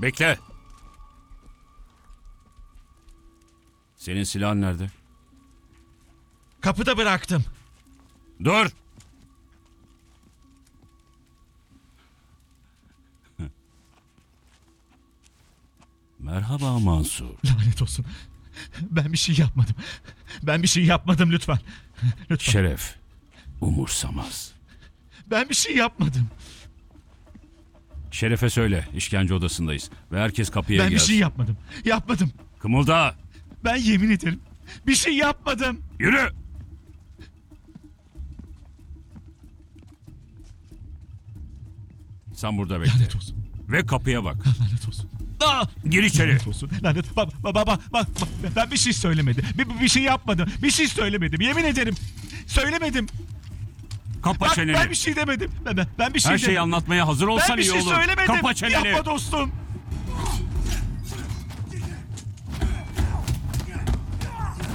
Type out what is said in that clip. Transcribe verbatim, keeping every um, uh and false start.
Bekle. Senin silahın nerede? Kapıda bıraktım. Dur! Merhaba Mansur. Lanet olsun. Ben bir şey yapmadım. Ben bir şey yapmadım lütfen. Lütfen. Şeref umursamaz. Ben bir şey yapmadım. Şeref'e söyle, işkence odasındayız ve herkes kapıya Ben bir gelsin. şey yapmadım. Yapmadım. Kımılda! Ben yemin ederim. Bir şey yapmadım. Yürü! Sen burada bekle. Lanet olsun. Ve kapıya bak. Lanet olsun. Aa! Gir içeri. Lanet olsun. Lanet. Bak bak bak bak. bak. Ben bir şey söylemedim. Bir, bir şey yapmadım. Bir şey söylemedim. Yemin ederim. Söylemedim. Kapa Bak çeneni. ben bir şey demedim. Ben, ben, ben bir şey Her demedim. şeyi anlatmaya hazır olsan Ben bir iyi şey olur. söylemedim. Kapa çeneni. Yapma dostum.